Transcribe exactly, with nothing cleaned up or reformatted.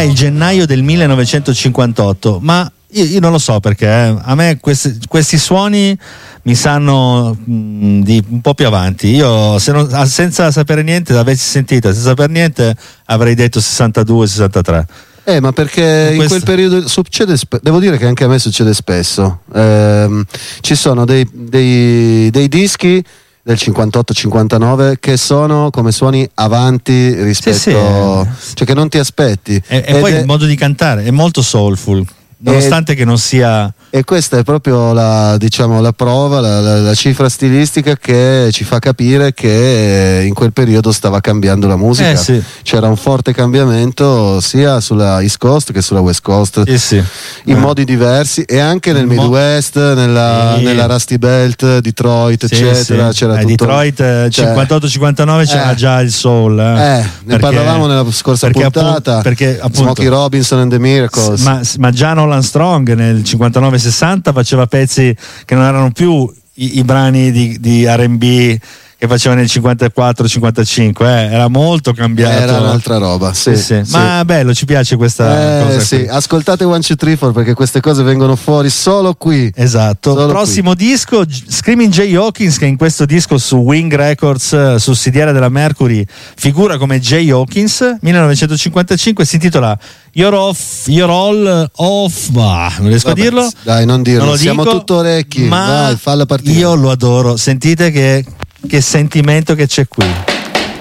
è il gennaio del millenovecentocinquantotto, ma io, io non lo so perché eh. a me questi, questi suoni mi sanno mh, di un po' più avanti. Io se non, senza sapere niente l'avessi sentita, senza sapere niente avrei detto sessantadue sessantatré. Eh, ma perché in quel periodo succede, devo dire che anche a me succede spesso. Ehm, ci sono dei, dei, dei dischi del cinquantotto cinquantanove che sono come suoni avanti rispetto, sì, sì. Cioè che non ti aspetti. E, e poi è, il modo di cantare è molto soulful, nonostante e, che non sia. E questa è proprio la, diciamo, la prova, la, la, la cifra stilistica che ci fa capire che in quel periodo stava cambiando la musica. Eh, sì. C'era un forte cambiamento sia sulla East Coast che sulla West Coast, eh, sì. in eh. modi diversi, e anche nel Mo- Midwest, nella, sì. nella Rusty Belt, Detroit, sì, sì. eccetera. C'era eh, tutto, Detroit cinquantotto cinquantanove cioè, c'era eh, già il soul. Eh, eh, ne perché, parlavamo nella scorsa perché puntata. Appunto, perché appunto, Smokey Robinson and the Miracles. Ma, ma già Nolan Strong nel cinquantanove sessanta faceva pezzi che non erano più i, i brani di, di R and B che faceva nel cinquantaquattro cinquantacinque, eh, era molto cambiato, era un'altra roba, sì, sì, sì. Sì. Ma bello, ci piace questa eh, cosa sì. qui. Ascoltate one two three four perché queste cose vengono fuori solo qui. Esatto. Solo prossimo qui. disco, Screaming Jay Hawkins, che in questo disco su Wing Records, sussidiaria della Mercury, figura come Jay Hawkins. millenovecentocinquantacinque, si intitola You're Off, You're All Off, bah, non riesco Vabbè, a dirlo, dai, non dirlo, non lo siamo dico, tutto orecchi, ma vai, falla partire. Io lo adoro, sentite che, che sentimento che c'è qui.